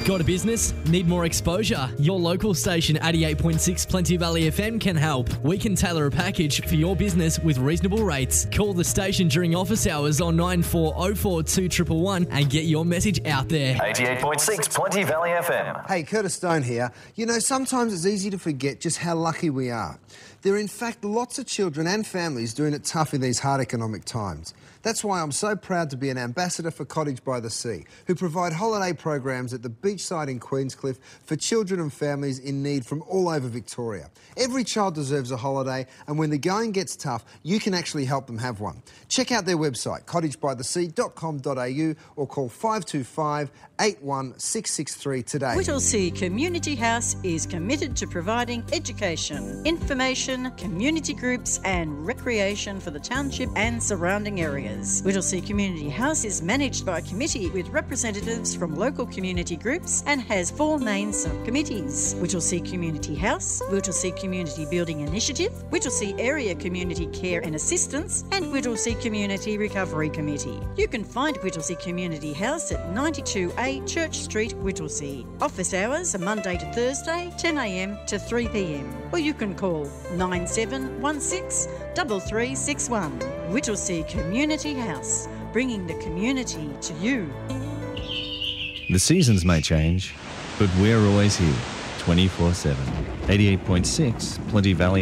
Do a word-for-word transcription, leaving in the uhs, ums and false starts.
Got a business? Need more exposure? Your local station eighty-eight point six Plenty Valley F M can help. We can tailor a package for your business with reasonable rates. Call the station during office hours on nine four oh four two one one one and get your message out there. eighty-eight point six Plenty Valley F M. Hey, Curtis Stone here. You know, sometimes it's easy to forget just how lucky we are. There are in fact lots of children and families doing it tough in these hard economic times. That's why I'm so proud to be an ambassador for Cottage by the Sea, who provide holiday programs at the beachside in Queenscliff for children and families in need from all over Victoria. Every child deserves a holiday, and when the going gets tough, you can actually help them have one. Check out their website, cottage by the sea dot com dot a u, or call five two five, eight one six six three today. Whittlesea Community House is committed to providing education, information, community groups and recreation for the township and surrounding areas. Whittlesea Community House is managed by a committee with representatives from local community groups and has four main subcommittees: Whittlesea Community House, Whittlesea Community Building Initiative, Whittlesea Area Community Care and Assistance, and Whittlesea Community Recovery Committee. You can find Whittlesea Community House at ninety-two A Church Street, Whittlesea. Office hours are Monday to Thursday, ten a m to three p m, or you can call nine seven one six, three three six one. Whittlesea Community House, bringing the community to you. The seasons may change, but we're always here, twenty-four seven. eighty-eight point six Plenty Valley